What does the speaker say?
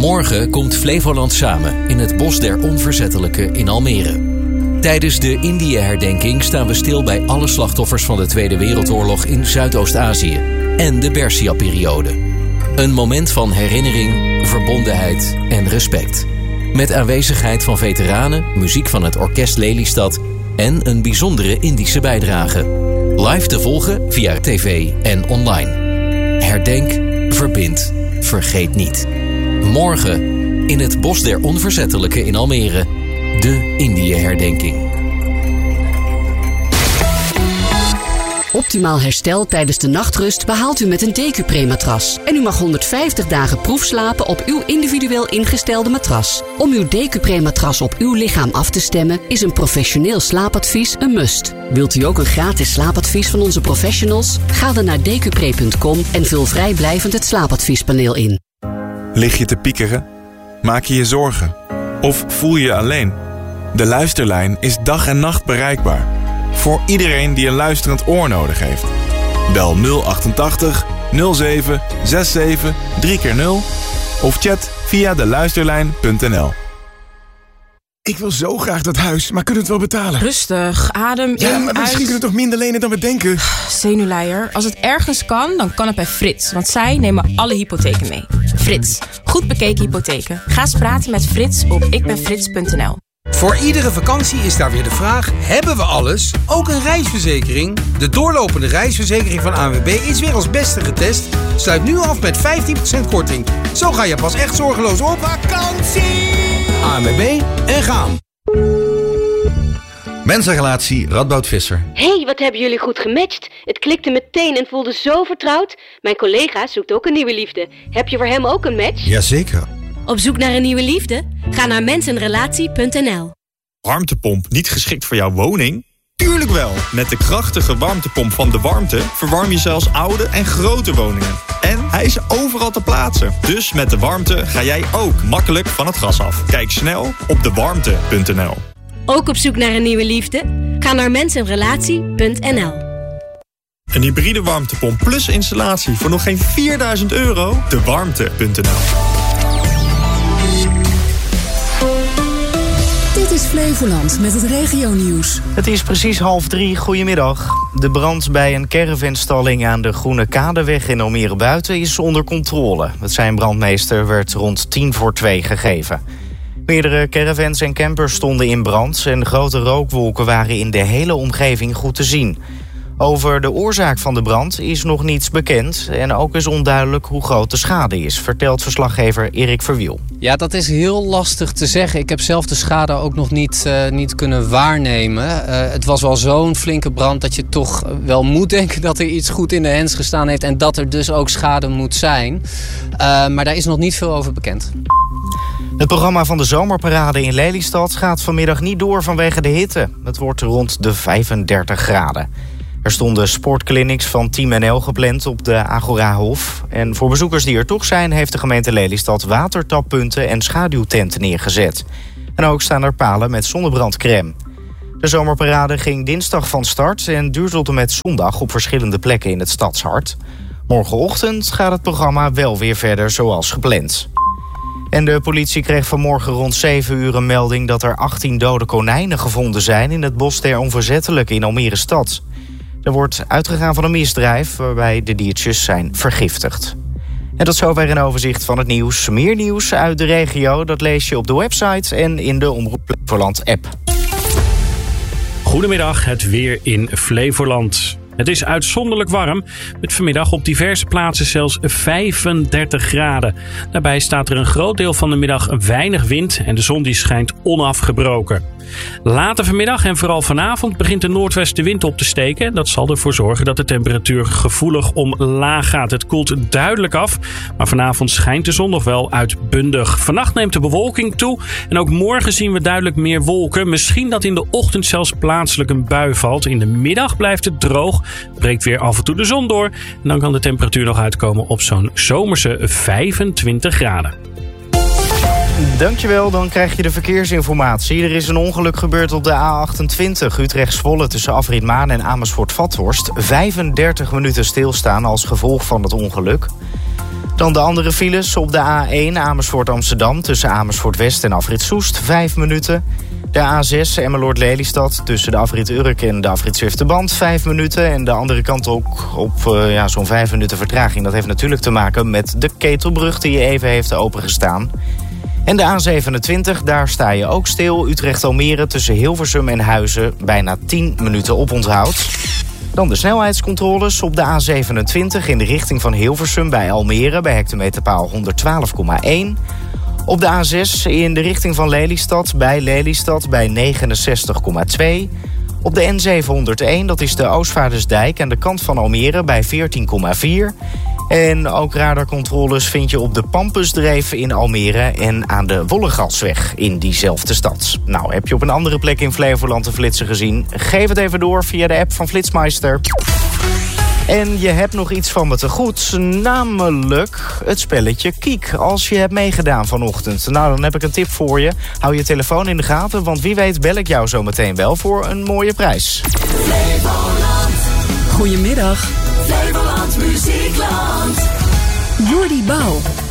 Morgen komt Flevoland samen in het Bos der Onverzettelijken in Almere. Tijdens de Indië-herdenking staan we stil bij alle slachtoffers van de Tweede Wereldoorlog in Zuidoost-Azië en de Persia-periode. Een moment van herinnering, verbondenheid en respect. Met aanwezigheid van veteranen, muziek van het Orkest Lelystad en een bijzondere Indische bijdrage. Live te volgen via tv en online. Herdenk, verbind, vergeet niet. Morgen in het Bos der Onverzettelijken in Almere, de Indië-herdenking. Optimaal herstel tijdens de nachtrust behaalt u met een Decupre-matras. En u mag 150 dagen proefslapen op uw individueel ingestelde matras. Om uw Decupre-matras op uw lichaam af te stemmen is een professioneel slaapadvies een must. Wilt u ook een gratis slaapadvies van onze professionals? Ga dan naar decupre.com en vul vrijblijvend het slaapadviespaneel in. Lig je te piekeren? Maak je je zorgen? Of voel je je alleen? De Luisterlijn is dag en nacht bereikbaar. Voor iedereen die een luisterend oor nodig heeft. Bel 088 07 67 3x0 of chat via deluisterlijn.nl. Ik wil zo graag dat huis, maar kunnen we het wel betalen? Rustig, adem Ja, in, maar misschien uit. kunnen we toch minder lenen dan we denken? Zenuwleier. Als het ergens kan, dan kan het bij Frits. Want zij nemen alle hypotheken mee. Frits. Goed bekeken hypotheken. Ga eens praten met Frits op ikbenfrits.nl. Voor iedere vakantie is daar weer de vraag: hebben we alles? Ook een reisverzekering? De doorlopende reisverzekering van ANWB is weer als beste getest. Sluit nu af met 15% korting. Zo ga je pas echt zorgeloos op vakantie. ANWB en gaan. Mensenrelatie Radboud Visser. Hey, wat hebben jullie goed gematcht. Het klikte meteen en voelde zo vertrouwd. Mijn collega zoekt ook een nieuwe liefde. Heb je voor hem ook een match? Jazeker. Op zoek naar een nieuwe liefde? Ga naar mensenrelatie.nl. Warmtepomp niet geschikt voor jouw woning? Tuurlijk wel! Met de krachtige warmtepomp van De Warmte verwarm je zelfs oude en grote woningen. En hij is overal te plaatsen. Dus met De Warmte ga jij ook makkelijk van het gas af. Kijk snel op dewarmte.nl. Ook op zoek naar een nieuwe liefde? Ga naar mensenrelatie.nl. Een hybride warmtepomp plus installatie voor nog geen €4.000? Dewarmte.nl. Dit is Flevoland met het regionieuws. Het is precies 2:30. Goedemiddag. De brand bij een caravanstalling aan de Groene Kadeweg in Almere Buiten is onder controle. Het zijn brandmeester werd rond 1:50 gegeven. Meerdere caravans en campers stonden in brand en grote rookwolken waren in de hele omgeving goed te zien. Over de oorzaak van de brand is nog niets bekend en ook is onduidelijk hoe groot de schade is, vertelt verslaggever Erik Verwiel. Ja, dat is heel lastig te zeggen. Ik heb zelf de schade ook nog niet kunnen waarnemen. Het was wel zo'n flinke brand dat je toch wel moet denken dat er iets goed in de hens gestaan heeft en dat er dus ook schade moet zijn. Maar daar is nog niet veel over bekend. Het programma van de zomerparade in Lelystad gaat vanmiddag niet door vanwege de hitte. Het wordt rond de 35 graden. Er stonden sportclinics van Team NL gepland op de Agorahof. En voor bezoekers die er toch zijn, heeft de gemeente Lelystad watertappunten en schaduwtenten neergezet. En ook staan er palen met zonnebrandcrème. De zomerparade ging dinsdag van start en duurt tot en met zondag op verschillende plekken in het stadshart. Morgenochtend gaat het programma wel weer verder zoals gepland. En de politie kreeg vanmorgen rond 7 uur een melding dat er 18 dode konijnen gevonden zijn in het Bos der Onverzettelijken in Almere stad. Er wordt uitgegaan van een misdrijf waarbij de diertjes zijn vergiftigd. En tot zover een overzicht van het nieuws. Meer nieuws uit de regio, dat lees je op de website en in de Omroep Flevoland app. Goedemiddag, het weer in Flevoland. Het is uitzonderlijk warm, met vanmiddag op diverse plaatsen zelfs 35 graden. Daarbij staat er een groot deel van de middag weinig wind en de zon die schijnt onafgebroken. Later vanmiddag en vooral vanavond begint de noordwestenwind op te steken. Dat zal ervoor zorgen dat de temperatuur gevoelig omlaag gaat. Het koelt duidelijk af, maar vanavond schijnt de zon nog wel uitbundig. Vannacht neemt de bewolking toe en ook morgen zien we duidelijk meer wolken. Misschien dat in de ochtend zelfs plaatselijk een bui valt. In de middag blijft het droog, breekt weer af en toe de zon door. En dan kan de temperatuur nog uitkomen op zo'n zomerse 25 graden. Dankjewel, dan krijg je de verkeersinformatie. Er is een ongeluk gebeurd op de A28 Utrecht-Zwolle tussen Afrit Maan en Amersfoort-Vathorst. 35 minuten stilstaan als gevolg van het ongeluk. Dan de andere files op de A1 Amersfoort-Amsterdam... tussen Amersfoort West en afrit Soest, 5 minuten. De A6 Emmeloord-Lelystad tussen de afrit Urk en de afrit Zwifterband, 5 minuten. En de andere kant ook op zo'n 5 minuten vertraging. Dat heeft natuurlijk te maken met de Ketelbrug die even heeft opengestaan. En de A27, daar sta je ook stil. Utrecht-Almere tussen Hilversum en Huizen, bijna 10 minuten oponthoud. Dan de snelheidscontroles op de A27 in de richting van Hilversum bij Almere... bij hectometerpaal 112,1. Op de A6 in de richting van Lelystad bij 69,2. Op de N701, dat is de Oostvaardersdijk aan de kant van Almere bij 14,4. En ook radarcontroles vind je op de Pampusdreef in Almere... en aan de Wollegasweg in diezelfde stad. Nou, heb je op een andere plek in Flevoland een flitser gezien? Geef het even door via de app van Flitsmeister. En je hebt nog iets van me te goed, namelijk het spelletje Kiek. Als je hebt meegedaan vanochtend, nou dan heb ik een tip voor je. Hou je telefoon in de gaten, want wie weet bel ik jou zo meteen wel voor een mooie prijs. Flevoland. Goedemiddag. Flevoland Muziekland. Jordi Bouw.